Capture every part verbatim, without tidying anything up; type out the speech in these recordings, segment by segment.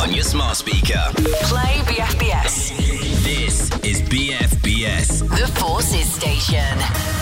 on your smart speaker. Play B F B S. This is B F B S, The Forces Station.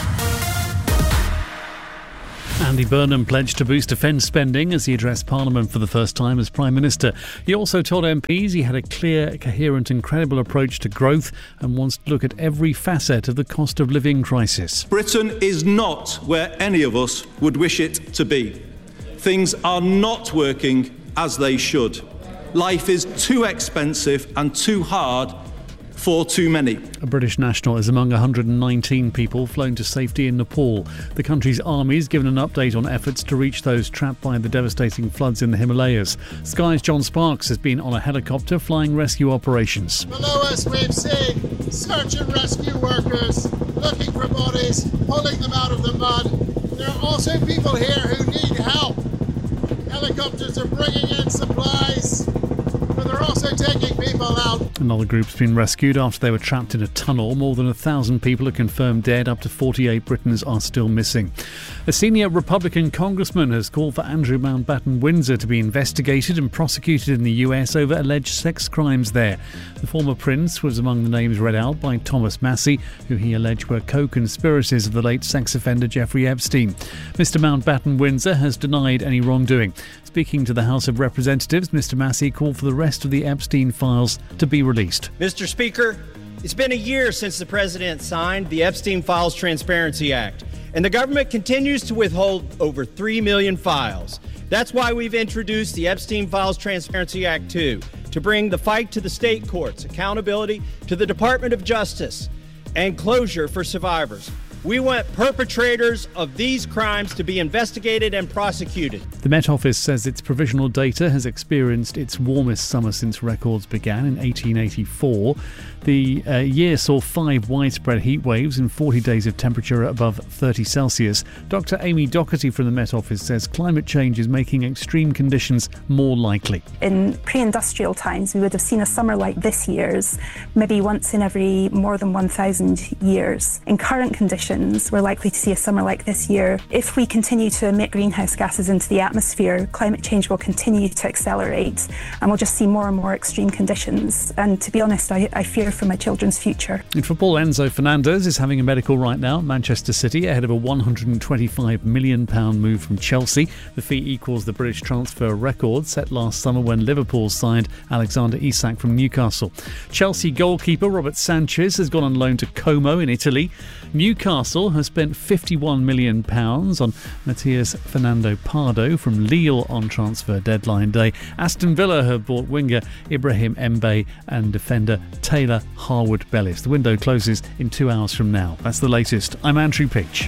Andy Burnham pledged to boost defence spending as he addressed Parliament for the first time as Prime Minister. He also told M Ps he had a clear, coherent and credible approach to growth and wants to look at every facet of the cost of living crisis. Britain is not where any of us would wish it to be. Things are not working as they should. Life is too expensive and too hard for too many. A British national is among one hundred nineteen people flown to safety in Nepal. The country's army has given an update on efforts to reach those trapped by the devastating floods in the Himalayas. Sky's John Sparks has been on a helicopter flying rescue operations. Below us we've seen search and rescue workers looking for bodies, pulling them out of the mud. There are also people here who need help. Helicopters are bringing in supplies, but they're also taking people out. Another group's been rescued after they were trapped in a tunnel. More than a thousand people are confirmed dead. Up to forty-eight Britons are still missing. A senior Republican congressman has called for Andrew Mountbatten Windsor to be investigated and prosecuted in the U S over alleged sex crimes there. The former prince was among the names read out by Thomas Massie, who he alleged were co-conspirators of the late sex offender Jeffrey Epstein. Mister Mountbatten Windsor has denied any wrongdoing. Speaking to the House of Representatives, Mister Massie called for the rest of the Epstein files to be released. Mister Speaker, it's been a year since the President signed the Epstein Files Transparency Act, and the government continues to withhold over three million files. That's why we've introduced the Epstein Files Transparency Act two, to bring the fight to the state courts, accountability to the Department of Justice, and closure for survivors. We want perpetrators of these crimes to be investigated and prosecuted. The Met Office says its provisional data has experienced its warmest summer since records began in eighteen eighty-four. The uh, year saw five widespread heat waves and forty days of temperature above thirty Celsius. Doctor Amy Doherty from the Met Office says climate change is making extreme conditions more likely. In pre-industrial times, we would have seen a summer like this year's maybe once in every more than one thousand years. In current conditions, we're likely to see a summer like this year. If we continue to emit greenhouse gases into the atmosphere, climate change will continue to accelerate and we'll just see more and more extreme conditions. And to be honest, I, I fear for my children's future. In football, Enzo Fernandez is having a medical right now at Manchester City ahead of a one hundred twenty-five million pounds move from Chelsea. The fee equals the British transfer record set last summer when Liverpool signed Alexander Isak from Newcastle. Chelsea goalkeeper Robert Sanchez has gone on loan to Como in Italy. Newcastle has spent fifty-one million pounds on Matias Fernando Pardo from Lille on transfer deadline day. Aston Villa have bought winger Ibrahim Mbaye and defender Taylor Harwood-Bellis. The window closes in two hours from now. That's the latest. I'm Andrew Peach.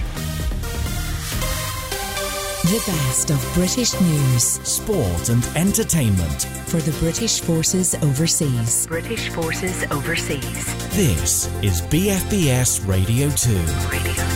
The best of British news, sport and entertainment for the British Forces Overseas. British Forces Overseas. This is B F B S Radio two. Radio